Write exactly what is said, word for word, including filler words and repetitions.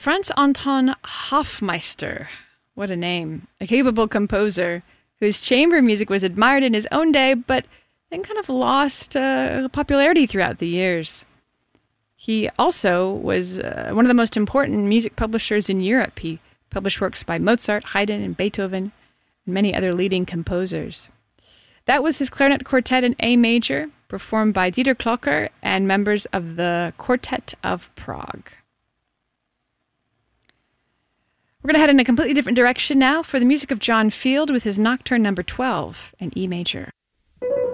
Franz Anton Hofmeister, what a name, a capable composer whose chamber music was admired in his own day, but then kind of lost uh, popularity throughout the years. He also was uh, one of the most important music publishers in Europe. He published works by Mozart, Haydn, and Beethoven, and many other leading composers. That was his clarinet quartet in A major, performed by Dieter Klocker and members of the Quartet of Prague. We're going to head in a completely different direction now for the music of John Field with his Nocturne number twelve in E major.